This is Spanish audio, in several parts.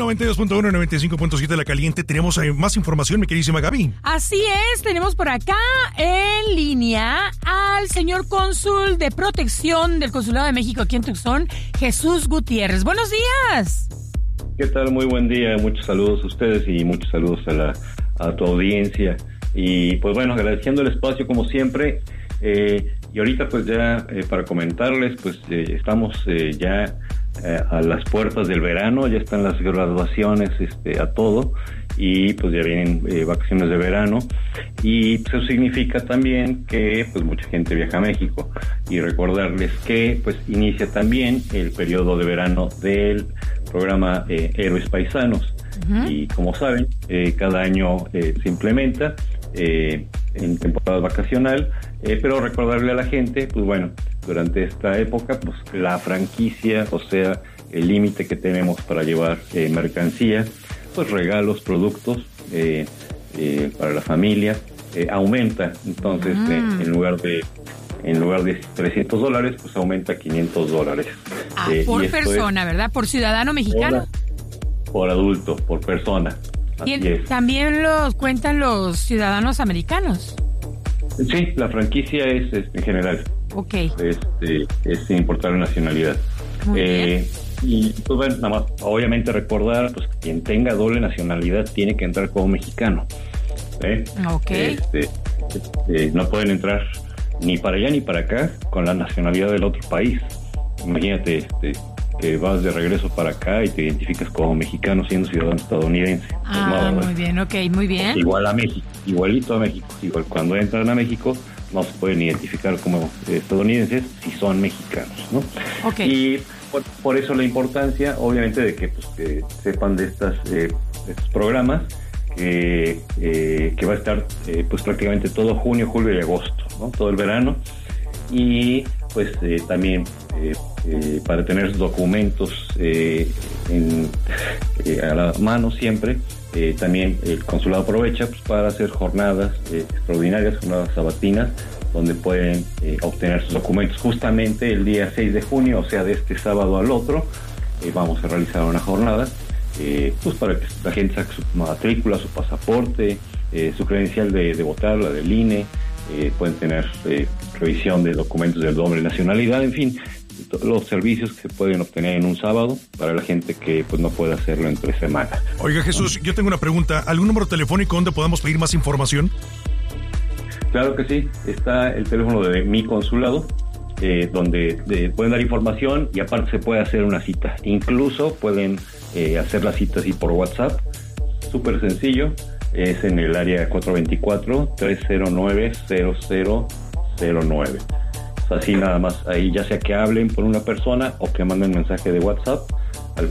92.1, 95.7 La Caliente. Tenemos más información, mi queridísima Gaby. Así es, tenemos por acá en línea al señor cónsul de protección del Consulado de México aquí en Tucson, Jesús Gutiérrez. Buenos días. ¿Qué tal? Muy buen día. Muchos saludos a ustedes y muchos saludos a tu audiencia. Y pues bueno, agradeciendo el espacio como siempre. Y ahorita pues ya para comentarles, pues estamos ya a las puertas del verano, ya están las graduaciones a todo, y pues ya vienen vacaciones de verano, y pues eso significa también que pues mucha gente viaja a México, y recordarles que pues inicia también el periodo de verano del programa Héroes Paisanos. Y como saben, cada año se implementa en temporada vacacional, pero recordarle a la gente, pues bueno, durante esta época, pues la franquicia, o sea, el límite que tenemos para llevar mercancía, pues regalos, productos para la familia, aumenta. Entonces, en lugar de $300, pues aumenta a $500. Por persona, ¿verdad? Por ciudadano mexicano. Por adulto, por persona. Y también los cuentan los ciudadanos americanos. Sí, la franquicia es en general. Ok. Es sin importar la nacionalidad. Muy bien. Y pues bueno, nada más, obviamente recordar, pues quien tenga doble nacionalidad tiene que entrar como mexicano. Ok. No pueden entrar ni para allá ni para acá con la nacionalidad del otro país. Imagínate, que vas de regreso para acá y te identificas como mexicano siendo ciudadano estadounidense. Pues no, muy bien, ok, muy bien. Igual a México, igualito a México. Igual cuando entran a México no se pueden identificar como estadounidenses si son mexicanos, ¿no? Okay. Y por eso la importancia, obviamente, de que, pues, que sepan de estos programas que va a estar pues prácticamente todo junio, julio y agosto, ¿no? Todo el verano. Y pues también para tener documentos a la mano siempre, también el consulado aprovecha pues para hacer jornadas extraordinarias, jornadas sabatinas, donde pueden obtener sus documentos. Justamente el día 6 de junio, o sea, de este sábado al otro, vamos a realizar una jornada pues para que la gente saque su matrícula, su pasaporte, su credencial de votar, la del INE. Pueden tener revisión de documentos de doble nacionalidad, en fin, los servicios que se pueden obtener en un sábado para la gente que pues no puede hacerlo entre semana. Oiga, Jesús, yo tengo una pregunta. ¿Algún número telefónico donde podamos pedir más información? Claro que sí, está el teléfono de mi consulado, donde pueden dar información, y aparte se puede hacer una cita. Incluso pueden hacer la cita así por WhatsApp, súper sencillo. Es en el área 424-309-0009. Así nada más, ahí ya sea que hablen por una persona o que manden mensaje de WhatsApp al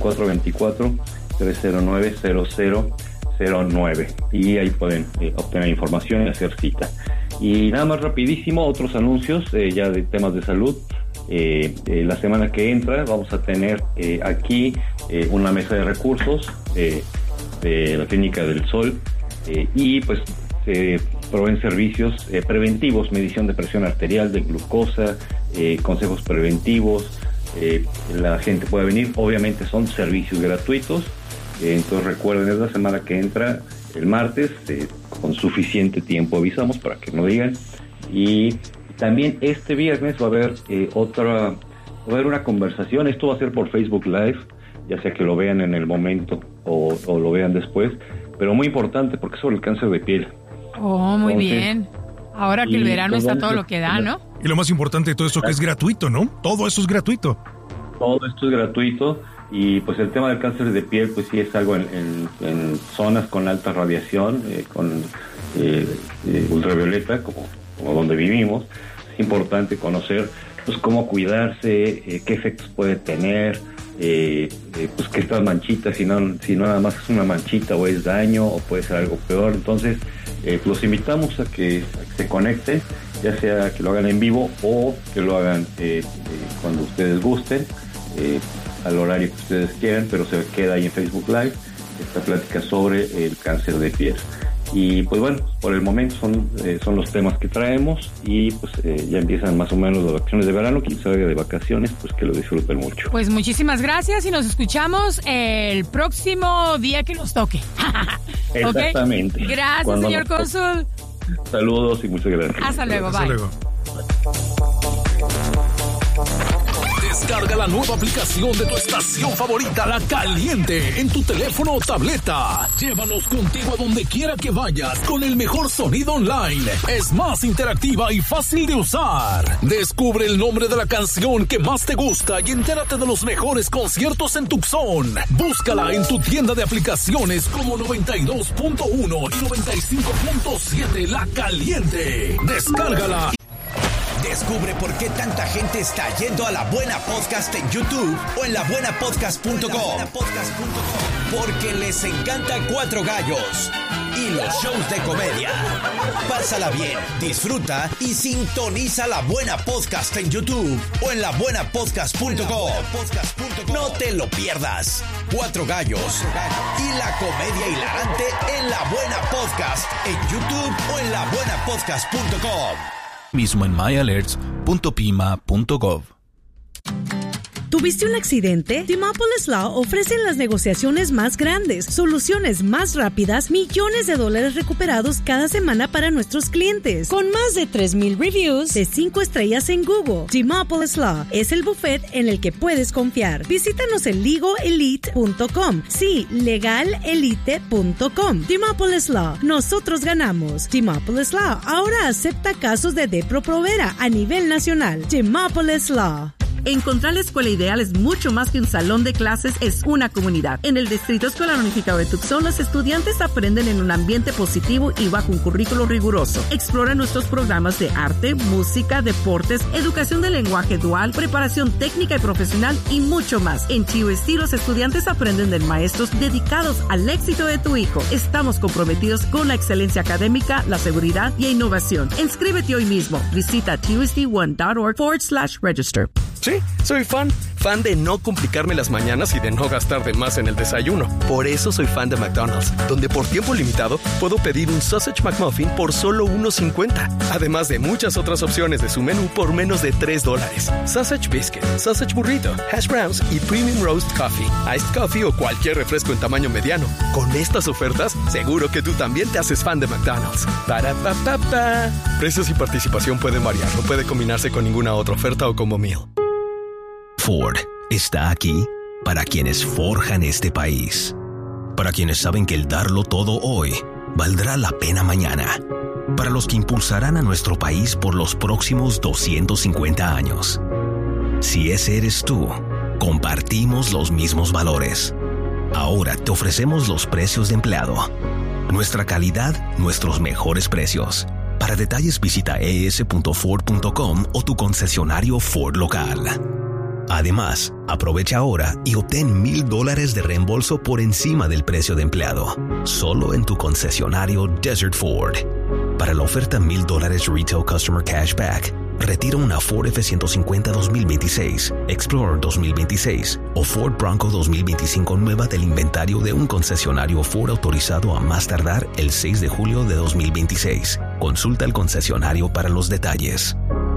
424-309-0009. Y ahí pueden obtener información y hacer cita. Y nada más rapidísimo, otros anuncios ya de temas de salud. La semana que entra vamos a tener aquí una mesa de recursos de la Clínica del Sol. Y pues se proveen servicios preventivos, medición de presión arterial, de glucosa, consejos preventivos. La gente puede venir, obviamente son servicios gratuitos. Entonces recuerden, es la semana que entra, el martes, con suficiente tiempo avisamos para que no digan. Y también este viernes va a haber una conversación. Esto va a ser por Facebook Live, ya sea que lo vean en el momento o lo vean después, pero muy importante porque es sobre el cáncer de piel. Muy bien. Ahora que el verano está todo lo que da, ¿no? Y lo más importante de todo esto, que es gratuito, ¿no? Todo eso es gratuito. Todo esto es gratuito, y pues el tema del cáncer de piel, pues sí es algo en zonas con alta radiación, con ultravioleta, como donde vivimos. Es importante conocer pues cómo cuidarse, qué efectos puede tener, pues que estas manchitas, si no nada más es una manchita o es daño o puede ser algo peor. Entonces los invitamos a que se conecten, ya sea que lo hagan en vivo o que lo hagan cuando ustedes gusten, al horario que ustedes quieran, pero se queda ahí en Facebook Live esta plática sobre el cáncer de piel. Y pues bueno, por el momento son los temas que traemos y pues ya empiezan más o menos las vacaciones de verano. Quien salga de vacaciones, pues que lo disfruten mucho. Pues muchísimas gracias y nos escuchamos el próximo día que nos toque. Exactamente. ¿Okay? Gracias, señor cónsul. Saludos y muchas gracias. Hasta luego, Hasta bye. luego. Descarga la nueva aplicación de tu estación favorita, La Caliente, en tu teléfono o tableta. Llévanos contigo a donde quiera que vayas con el mejor sonido online. Es más interactiva y fácil de usar. Descubre el nombre de la canción que más te gusta y entérate de los mejores conciertos en Tucson. Búscala en tu tienda de aplicaciones como 92.1 y 95.7 La Caliente. Descárgala. Descubre por qué tanta gente está yendo a La Buena Podcast en YouTube o en labuenapodcast.com. Porque les encanta Cuatro Gallos y los shows de comedia. Pásala bien, disfruta y sintoniza La Buena Podcast en YouTube o en labuenapodcast.com. No te lo pierdas. Cuatro Gallos y la comedia hilarante en La Buena Podcast en YouTube o en labuenapodcast.com. Mismo en myalerts.pima.gov. ¿Tuviste un accidente? Demopolis Law ofrece las negociaciones más grandes, soluciones más rápidas, millones de dólares recuperados cada semana para nuestros clientes. Con más de 3,000 reviews de 5 estrellas en Google, Demopolis Law es el buffet en el que puedes confiar. Visítanos en legalelite.com. Sí, legalelite.com. Demopolis Law. Nosotros ganamos. Demopolis Law ahora acepta casos de Depro-Provera a nivel nacional. Demopolis Law. Encontrar la escuela ideal es mucho más que un salón de clases, es una comunidad. En el Distrito Escolar Unificado de Tucson, los estudiantes aprenden en un ambiente positivo y bajo un currículo riguroso. Explora nuestros programas de arte, música, deportes, educación de lenguaje dual, preparación técnica y profesional y mucho más. En TUST, los estudiantes aprenden de maestros dedicados al éxito de tu hijo. Estamos comprometidos con la excelencia académica, la seguridad y la innovación. Inscríbete hoy mismo. Visita tust1.org/register. Sí, soy fan de no complicarme las mañanas y de no gastar de más en el desayuno. Por eso soy fan de McDonald's, donde por tiempo limitado puedo pedir un Sausage McMuffin por solo $1.50. Además de muchas otras opciones de su menú por menos de $3. Sausage Biscuit, Sausage Burrito, Hash Browns y Premium Roast Coffee, Iced Coffee o cualquier refresco en tamaño mediano. Con estas ofertas, seguro que tú también te haces fan de McDonald's. ¡Para-pa-pa-pa! Precios y participación pueden variar, no puede combinarse con ninguna otra oferta o combo meal. Ford está aquí para quienes forjan este país, para quienes saben que el darlo todo hoy valdrá la pena mañana, para los que impulsarán a nuestro país por los próximos 250 años. Si ese eres tú, compartimos los mismos valores. Ahora te ofrecemos los precios de empleado, nuestra calidad, nuestros mejores precios. Para detalles visita es.ford.com o tu concesionario Ford local. Además, aprovecha ahora y obtén $1,000 de reembolso por encima del precio de empleado, solo en tu concesionario Desert Ford. Para la oferta $1,000 Retail Customer Cashback, retira una Ford F-150 2026, Explorer 2026 o Ford Bronco 2025 nueva del inventario de un concesionario Ford autorizado a más tardar el 6 de julio de 2026. Consulta al concesionario para los detalles.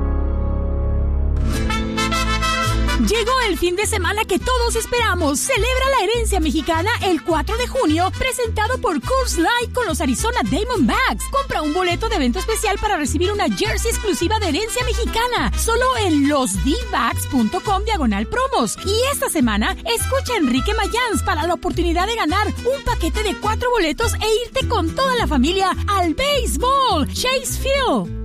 Llegó el fin de semana que todos esperamos. Celebra la herencia mexicana el 4 de junio, presentado por Coors Light con los Arizona Diamondbacks. Compra un boleto de evento especial para recibir una jersey exclusiva de herencia mexicana, solo en losdbacks.com/promos. Y esta semana, escucha a Enrique Mayans para la oportunidad de ganar un paquete de 4 boletos e irte con toda la familia al béisbol. Chase Field.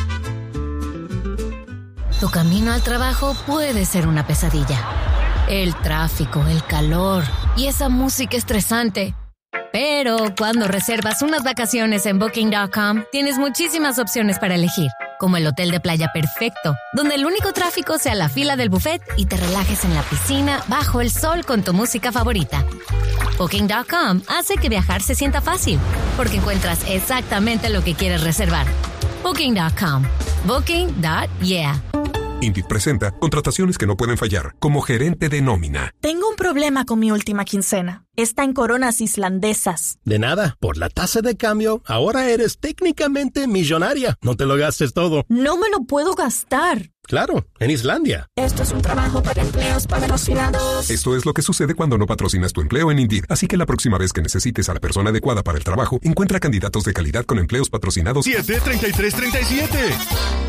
Tu camino al trabajo puede ser una pesadilla. El tráfico, el calor y esa música estresante. Pero cuando reservas unas vacaciones en Booking.com, tienes muchísimas opciones para elegir, como el hotel de playa perfecto, donde el único tráfico sea la fila del buffet y te relajes en la piscina bajo el sol con tu música favorita. Booking.com hace que viajar se sienta fácil, porque encuentras exactamente lo que quieres reservar. Booking.com. Booking.yeah. Indeed presenta contrataciones que no pueden fallar, como gerente de nómina. Tengo un problema con mi última quincena. Está en coronas islandesas. De nada, por la tasa de cambio, ahora eres técnicamente millonaria. No te lo gastes todo. No me lo puedo gastar. Claro, en Islandia. Esto es un trabajo para empleos patrocinados. Esto es lo que sucede cuando no patrocinas tu empleo en Indeed. Así que la próxima vez que necesites a la persona adecuada para el trabajo, encuentra candidatos de calidad con empleos patrocinados. 73337